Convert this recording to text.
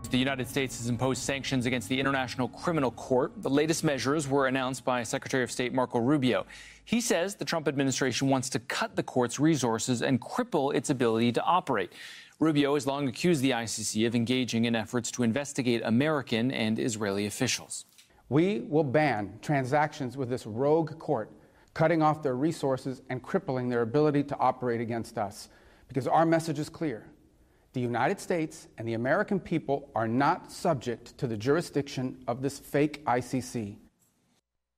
The United States has imposed sanctions against the International Criminal Court. The latest measures were announced by Secretary of State Marco Rubio. He says the Trump administration wants to cut the court's resources and cripple its ability to operate. Rubio has long accused the ICC of engaging in efforts to investigate American and Israeli officials. We will ban transactions with this rogue court, cutting off their resources and crippling their ability to operate against us, because our message is clear. The United States and the American people are not subject to the jurisdiction of this fake ICC.